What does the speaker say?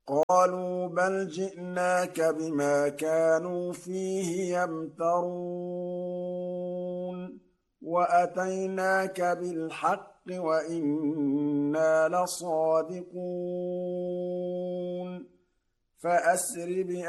قالوا بل جئناك بما كانوا فيه يمترون وأتيناك بالحق وإنا لصادقون فأسر